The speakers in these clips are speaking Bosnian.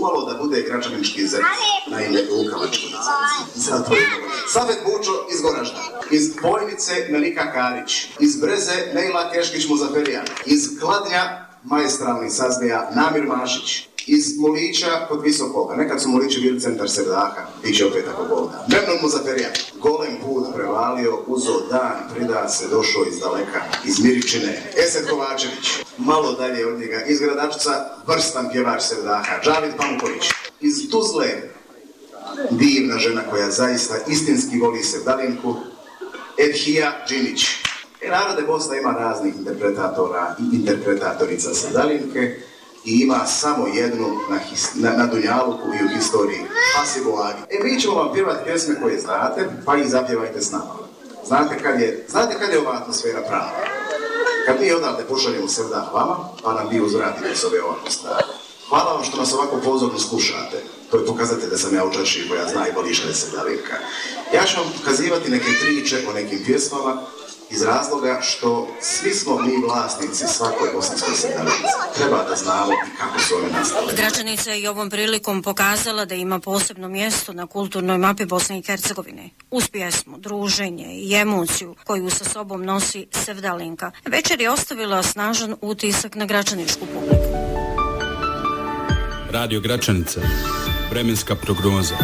umalo da bude gračanički zet, naime Lukavački. Zato je Safet Bučo iz Goražda, iz Bojnice Melika Karić, iz Breze Nejla Keškić Muzaferija, iz Kladnja maestralni saznija Namir Mašić, iz Mulića kod Visokoga, nekad su Mulići bili centar Sevdaha, biće opet ako Bog da. Memnon Muzaferija, golem put prevalio, uzo dan, prida se, došao iz daleka, iz Miričine. Esed Kovačević, malo dalje od njega, iz Gradačca, vrstan pjevač Sevdaha, Džavid Panković, iz Tuzle, divna žena koja zaista istinski voli Sevdalinku, Edhija Džinić. Narode Bosna ima raznih interpretatora i interpretatorica Sevdalinke i ima samo jednu na Dunjaluku i u historiji, Hasibu Agi. Mi ćemo vam pjevati pjesme koje znate, pa ih zapjevajte s nama. Znate kad je ova atmosfera prava? Kad mi odavde pošaljemo Sevdah vama, pa nam vi uzvratite s ove ovako stvari. Hvala vam što nas ovako pozorno slušate. To je pokazatelj da sam ja učači koja zna i voli što je Sevdalinka. Ja ću vam pokazivati neke priče o nekim pjesmama, iz razloga što svi smo mi vlasnici svakoj bosanskoj Sevdalinci. Treba da znamo i kako su one nastale. Gračanica je i ovom prilikom pokazala da ima posebno mjesto na kulturnoj mapi Bosne i Hercegovine. Uz pjesmu, druženje i emociju koju sa sobom nosi Sevdalinka, večer je ostavila snažan utisak na gračaničku publiku. Radio Gračanica, vremenska prognoza.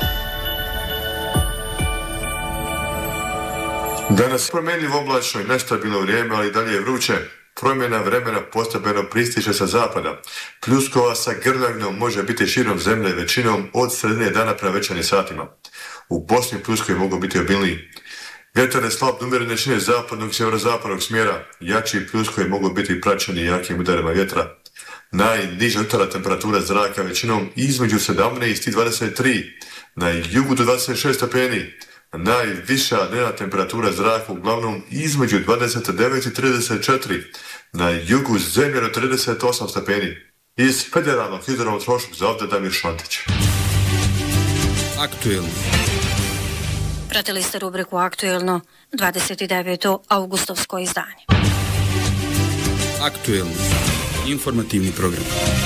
Danas promjenljivo oblačno i nestabilno vrijeme, ali dalje je vruće. Promjena vremena postepeno pristiže sa zapada. Pljuskova sa grljavinom može biti širom zemlje većinom od sredine dana prema večernjim satima. U Bosni pljuskovi mogu biti obilniji. Vjetar je slab umjerene jačine zapadnog i sjeverozapadnog smjera. Jači pljuskovi mogu biti praćeni jakim udarima vjetra. Najniža jutarnja temperatura zraka većinom između 17 i 23, na jugu do 26 stepeni. Najviša dnevna temperatura zraka uglavnom između 29 i 34, na jugu zemlje do 38 stepeni. Iz Federalnog hidrometeorološkog zavoda Damir Šantić. Aktuelno. Pratili ste rubriku Aktuelno, 29. augustovsko izdanje. Aktuelno. Informativni program.